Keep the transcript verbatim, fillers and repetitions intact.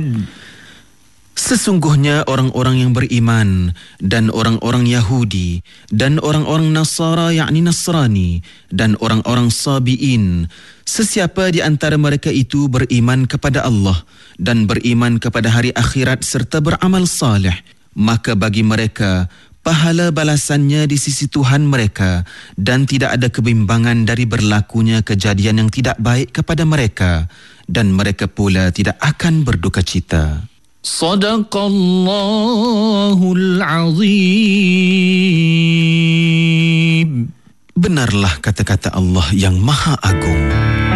Sesungguhnya orang-orang yang beriman dan orang-orang Yahudi dan orang-orang Nasara yakni Nasrani dan orang-orang Sabi'in, sesiapa di antara mereka itu beriman kepada Allah dan beriman kepada hari akhirat serta beramal saleh, maka bagi mereka pahala balasannya di sisi Tuhan mereka dan tidak ada kebimbangan dari berlakunya kejadian yang tidak baik kepada mereka, dan mereka pula tidak akan berduka cita. Sadaqallahul azim. Benarlah kata-kata Allah yang Maha Agung.